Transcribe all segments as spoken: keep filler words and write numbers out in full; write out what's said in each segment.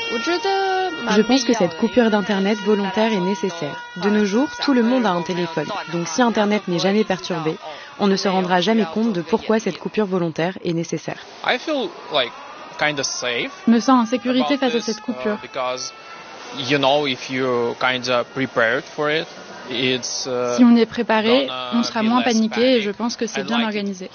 Je pense que cette coupure d'Internet volontaire est nécessaire. De nos jours, tout le monde a un téléphone. Donc si Internet n'est jamais perturbé, on ne se rendra jamais compte de pourquoi cette coupure volontaire est nécessaire. Je me sens en sécurité face à cette coupure. Si on est préparé, on sera moins paniqué et je pense que c'est bien organisé.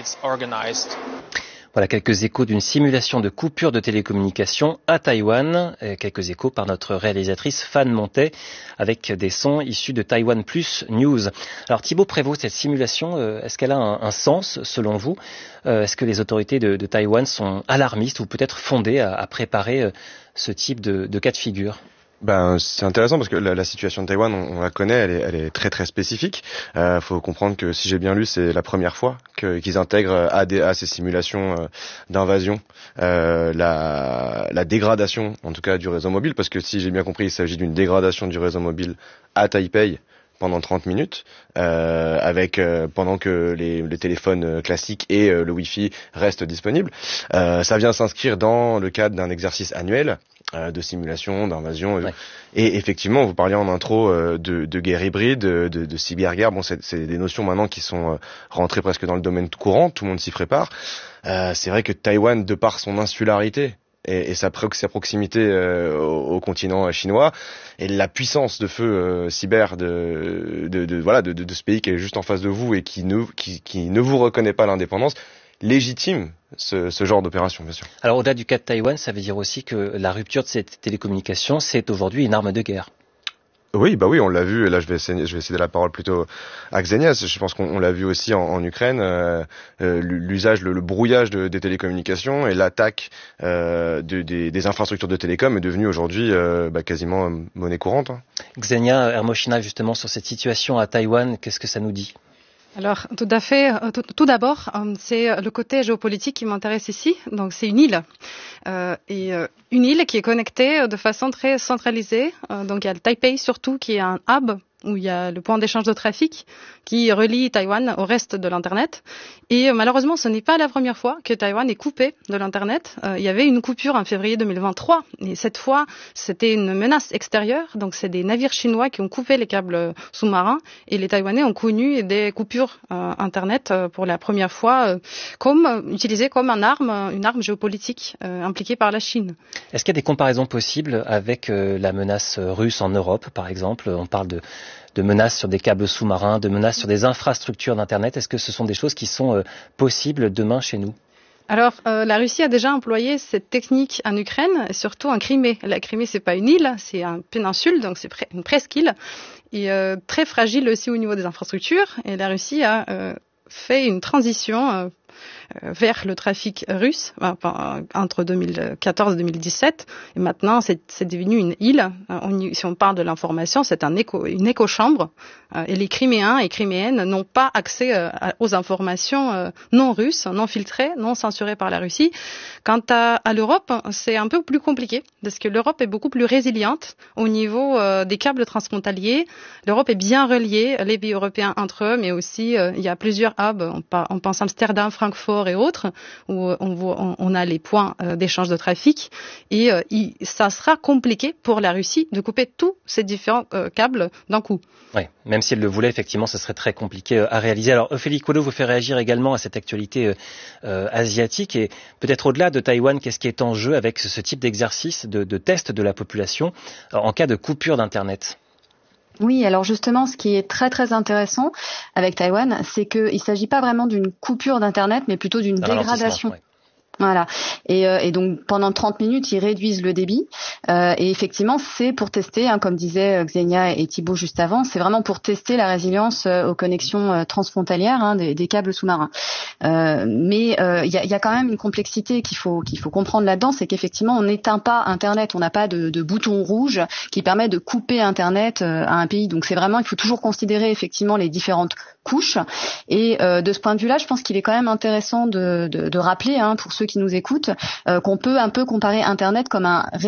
Voilà quelques échos d'une simulation de coupure de télécommunications à Taïwan. Quelques échos par notre réalisatrice Fan Montet avec des sons issus de Taiwan Plus News. Alors Thibaut Prévost, cette simulation, est-ce qu'elle a un, un sens selon vous ? Est-ce que les autorités de, de Taïwan sont alarmistes ou peut-être fondées à, à préparer ce type de, de cas de figure ? Ben, c'est intéressant parce que la, la situation de Taïwan, on, on la connaît, elle est, elle est très très spécifique. Euh, faut comprendre que si j'ai bien lu, c'est la première fois que, qu'ils intègrent à, des, à ces simulations euh, d'invasion euh, la, la dégradation, en tout cas du réseau mobile, parce que si j'ai bien compris, il s'agit d'une dégradation du réseau mobile à Taipei pendant trente minutes, euh, avec euh, pendant que les, les téléphones classiques et euh, le Wi-Fi restent disponibles. Euh, ça vient s'inscrire dans le cadre d'un exercice annuel euh, de simulation, d'invasion. Ouais. Et effectivement, vous parliez en intro euh, de, de guerre hybride, de, de, de cyberguerre. Bon, c'est, c'est des notions maintenant qui sont euh, rentrées presque dans le domaine courant. Tout le monde s'y prépare. Euh, c'est vrai que Taïwan, de par son insularité, et, et sa, sa proximité euh, au, au continent chinois et la puissance de feu euh, cyber de, de, de voilà de, de, de ce pays qui est juste en face de vous et qui ne qui, qui ne vous reconnaît pas l'indépendance légitime ce, ce genre d'opération, bien sûr. Alors au-delà du cas de Taïwan, ça veut dire aussi que la rupture de cette télécommunication, c'est aujourd'hui une arme de guerre. Oui, bah oui, on l'a vu. Et là, je vais essayer, je vais céder la parole plutôt à Xenia. Je pense qu'on on l'a vu aussi en, en Ukraine, euh, l'usage, le, le brouillage de, des télécommunications et l'attaque euh, de, des, des infrastructures de télécom est devenue aujourd'hui euh, bah, quasiment monnaie courante. Hein. Xenia Hermochina, justement, sur cette situation à Taïwan, qu'est-ce que ça nous dit ? Alors, tout à fait. Tout, tout d'abord, c'est le côté géopolitique qui m'intéresse ici. Donc, c'est une île. Euh, et euh, une île qui est connectée de façon très centralisée. Euh, donc, il y a le Taipei surtout qui est un hub où il y a le point d'échange de trafic qui relie Taïwan au reste de l'Internet. Et euh, malheureusement, ce n'est pas la première fois que Taïwan est coupé de l'Internet. Euh, il y avait une coupure en février deux mille vingt-trois. Et cette fois, c'était une menace extérieure. Donc, c'est des navires chinois qui ont coupé les câbles sous-marins. Et les Taïwanais ont connu des coupures euh, Internet euh, pour la première fois, euh, comme euh, utilisées comme une arme, une arme géopolitique euh, impliquée par la Chine. Est-ce qu'il y a des comparaisons possibles avec euh, la menace russe en Europe, par exemple ? On parle de de menaces sur des câbles sous-marins, de menaces sur des infrastructures d'Internet. Est-ce que ce sont des choses qui sont euh, possibles demain chez nous ? Alors, euh, la Russie a déjà employé cette technique en Ukraine, et surtout en Crimée. La Crimée, c'est pas une île, c'est une péninsule, donc c'est pre- une presqu'île, et euh, très fragile aussi au niveau des infrastructures. Et la Russie a euh, fait une transition euh, vers le trafic russe enfin, entre deux mille quatorze et deux mille dix-sept. Et maintenant, c'est, c'est devenu une île. On, si on parle de l'information, c'est un écho, une éco-chambre. Et les Criméens et Criméennes n'ont pas accès aux informations non russes, non filtrées, non censurées par la Russie. Quant à, à l'Europe, c'est un peu plus compliqué parce que l'Europe est beaucoup plus résiliente au niveau des câbles transfrontaliers. L'Europe est bien reliée, les pays européens entre eux, mais aussi il y a plusieurs hubs. On, on pense à Amsterdam, Francfort et autres, où on, voit, on a les points d'échange de trafic. Et il, ça sera compliqué pour la Russie de couper tous ces différents câbles d'un coup. Oui, même si elle le voulait, effectivement, ce serait très compliqué à réaliser. Alors, Ophélie Colo vous fait réagir également à cette actualité euh, asiatique et peut-être au-delà de Taïwan, qu'est-ce qui est en jeu avec ce type d'exercice de, de test de la population en cas de coupure d'Internet ? Oui, alors justement, ce qui est très très intéressant avec Taïwan, c'est qu'il ne s'agit pas vraiment d'une coupure d'Internet, mais plutôt d'une dégradation. Ouais. Voilà. Et, euh, et donc pendant trente minutes, ils réduisent le débit. Euh, et effectivement, c'est pour tester, hein, comme disaient Xenia et Thibaut juste avant, c'est vraiment pour tester la résilience euh, aux connexions euh, transfrontalières hein, des, des câbles sous-marins. Euh, mais il euh, y, a, y a quand même une complexité qu'il faut qu'il faut comprendre là-dedans, c'est qu'effectivement, on n'éteint pas Internet, on n'a pas de, de bouton rouge qui permet de couper Internet euh, à un pays. Donc c'est vraiment, il faut toujours considérer effectivement les différentes couches. Et euh, de ce point de vue-là, je pense qu'il est quand même intéressant de, de, de rappeler, hein, pour ceux qui nous écoutent, euh, qu'on peut un peu comparer Internet comme un réseau ferroviaire.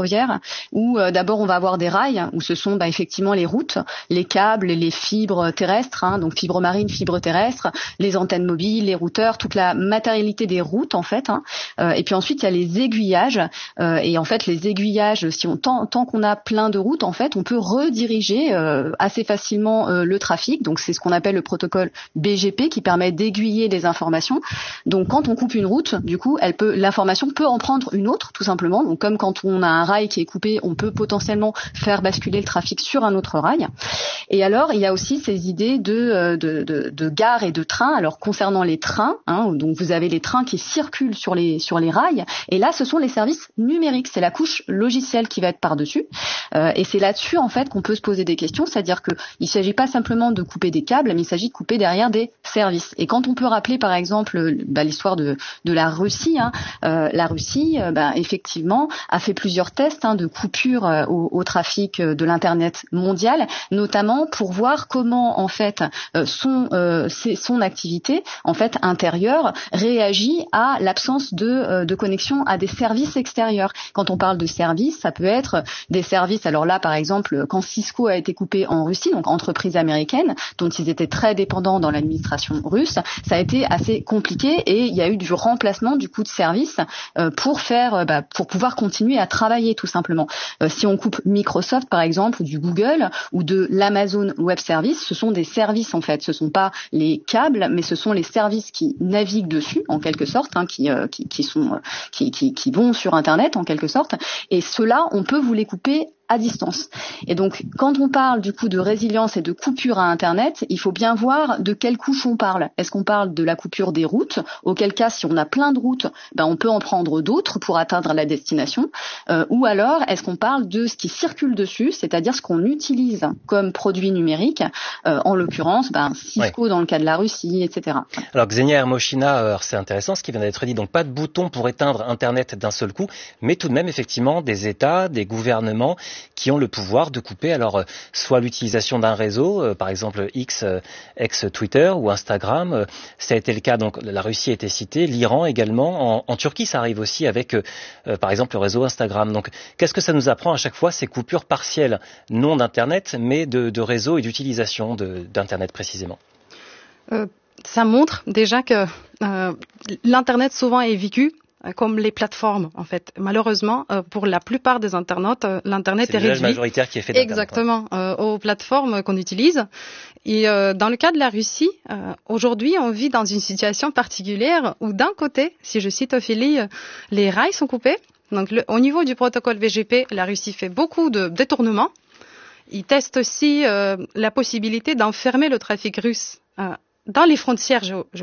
ferroviaire où euh, d'abord on va avoir des rails où ce sont bah, effectivement les routes, les câbles, les fibres terrestres, hein, donc fibres marines, fibres terrestres, les antennes mobiles, les routeurs, toute la matérialité des routes en fait. Hein. Euh, et puis ensuite il y a les aiguillages euh, et en fait les aiguillages, si on tant, tant qu'on a plein de routes en fait, on peut rediriger euh, assez facilement euh, le trafic. Donc c'est ce qu'on appelle le protocole B G P qui permet d'aiguiller les informations. Donc quand on coupe une route, du coup, elle peut, l'information peut en prendre une autre, tout simplement. Donc comme quand on a un rail qui est coupé, on peut potentiellement faire basculer le trafic sur un autre rail. Et alors, il y a aussi ces idées de de, de, de gare et de train. Alors concernant les trains, hein, donc vous avez les trains qui circulent sur les sur les rails. Et là, ce sont les services numériques. C'est la couche logicielle qui va être par-dessus. Euh, et c'est là-dessus en fait qu'on peut se poser des questions. C'est-à-dire que il s'agit pas simplement de couper des câbles, mais il s'agit de couper derrière des services. Et quand on peut rappeler par exemple bah, l'histoire de de la Russie, hein, euh, la Russie, euh, bah, effectivement, a fait plusieurs tests hein, de coupure euh, au, au trafic de l'internet mondial, notamment pour voir comment en fait euh, son euh, son activité en fait intérieure réagit à l'absence de euh, de connexion à des services extérieurs. Quand on parle de services, ça peut être des services. Alors là, par exemple, quand Cisco a été coupé en Russie, donc entreprise américaine dont ils étaient très dépendants dans l'administration russe, ça a été assez compliqué et il y a eu du remplacement du coût de service euh, pour faire, euh, bah, pour pouvoir continuer à travailler tout simplement. Euh, si on coupe Microsoft par exemple ou du Google ou de l'Amazon Web Service, ce sont des services en fait, ce sont pas les câbles, mais ce sont les services qui naviguent dessus en quelque sorte, hein, qui, euh, qui qui sont qui, qui qui vont sur Internet en quelque sorte. Et ceux-là, on peut vous les couper à distance. Et donc, quand on parle du coup de résilience et de coupure à Internet, il faut bien voir de quelle couche on parle. Est-ce qu'on parle de la coupure des routes, auquel cas, si on a plein de routes, ben, on peut en prendre d'autres pour atteindre la destination, euh, ou alors est-ce qu'on parle de ce qui circule dessus, c'est-à-dire ce qu'on utilise comme produit numérique, euh, en l'occurrence, ben, Cisco ouais. dans le cas de la Russie, et cetera. Alors, Xenia Hermochina, c'est intéressant ce qui vient d'être dit, donc pas de bouton pour éteindre Internet d'un seul coup, mais tout de même, effectivement, des États, des gouvernements qui ont le pouvoir de couper alors euh, soit l'utilisation d'un réseau, euh, par exemple X, euh, ex-Twitter ou Instagram, euh, ça a été le cas, donc la Russie a été citée, l'Iran également, en, en Turquie ça arrive aussi avec euh, euh, par exemple le réseau Instagram. Donc qu'est-ce que ça nous apprend à chaque fois, ces coupures partielles, non d'Internet, mais de, de réseau et d'utilisation de, d'Internet précisément? euh, Ça montre déjà que euh, l'Internet souvent est vécu comme les plateformes, en fait. Malheureusement, euh, pour la plupart des internautes, euh, l'Internet est, est réduit. C'est majoritaire qui est fait d'Internet. Exactement, euh, aux plateformes qu'on utilise. Et euh, dans le cas de la Russie, euh, aujourd'hui, on vit dans une situation particulière où, d'un côté, si je cite Ophélie, euh, les rails sont coupés. Donc, le, au niveau du protocole V G P, la Russie fait beaucoup de détournements. Ils testent aussi euh, la possibilité d'enfermer le trafic russe euh, dans les frontières géo-